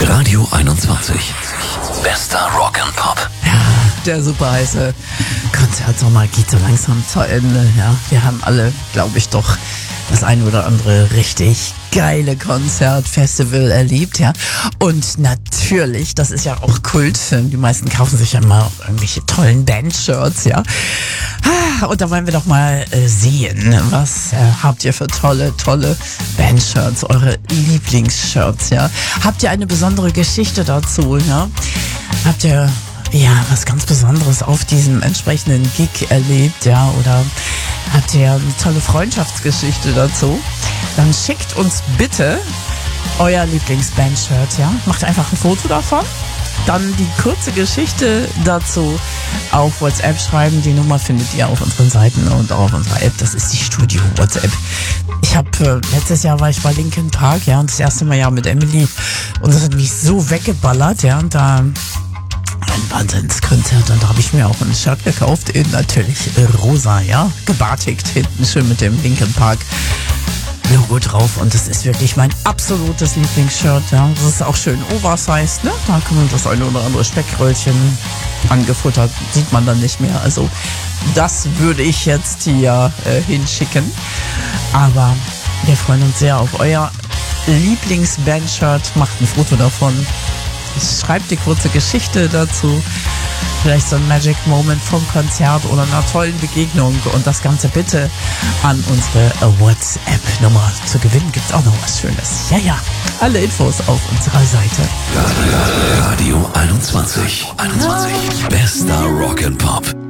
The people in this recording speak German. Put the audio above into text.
Radio 21. Bester Rock and Pop. Ja, der super heiße Konzertsommer geht so langsam zu Ende. Ja, wir haben alle, glaube ich, doch das ein oder andere richtig geile Konzertfestival erlebt, ja. Und natürlich, das ist ja auch Kult, die meisten kaufen sich ja mal irgendwelche tollen Bandshirts, ja. Und da wollen wir doch mal sehen, was habt ihr für tolle Bandshirts, eure Lieblingsshirts, ja. Habt ihr eine besondere Geschichte dazu, ja? Habt ihr was ganz Besonderes auf diesem entsprechenden Gig erlebt, ja, oder habt ihr eine tolle Freundschaftsgeschichte dazu? Dann schickt uns bitte euer Lieblingsband-Shirt, ja. Macht einfach ein Foto davon. Dann die kurze Geschichte dazu auf WhatsApp schreiben. Die Nummer findet ihr auf unseren Seiten und auch auf unserer App. Das ist die Studio WhatsApp. Ich habe letztes Jahr war ich bei Linkin Park, ja, und das erste Mal ja mit Emily. Und das hat mich so weggeballert, ja, und da ein Wahnsinnskonzert, und da habe ich mir auch ein Shirt gekauft, in natürlich rosa, ja, gebartigt, hinten schön mit dem Linkin Park Logo drauf, und das ist wirklich mein absolutes Lieblingsshirt, ja. Das ist auch schön oversized, ne? Da kommt das eine oder andere Speckröllchen angefuttert, sieht man dann nicht mehr, also das würde ich jetzt hier hinschicken, aber wir freuen uns sehr auf euer Lieblingsband-Shirt, macht ein Foto davon. Schreibt die kurze Geschichte dazu, vielleicht so ein Magic Moment vom Konzert oder einer tollen Begegnung, und das Ganze bitte an unsere WhatsApp-Nummer. Zu gewinnen gibt's auch noch was Schönes. Ja, alle Infos auf unserer Seite. Radio 21. Bester Rock and Pop.